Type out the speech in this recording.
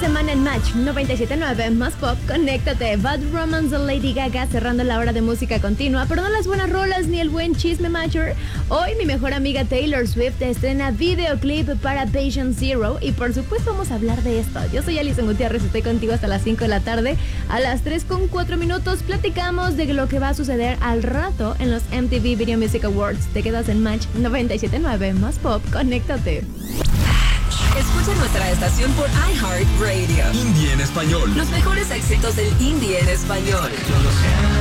semana en Match 97.9 más pop, conéctate. Bad Romance de Lady Gaga cerrando la hora de música continua, pero no las buenas rolas ni el buen chisme matcher. Hoy mi mejor amiga Taylor Swift estrena videoclip para Patient Zero y por supuesto vamos a hablar de esto. Yo soy Alison Gutiérrez, estoy contigo hasta las 5 de la tarde. A las 3:04 platicamos de lo que va a suceder al rato en los MTV Video Music Awards. Te quedas en Match 97.9 más pop, conéctate. Escucha nuestra estación por iHeartRadio. Indie en español. Los mejores éxitos del indie en español.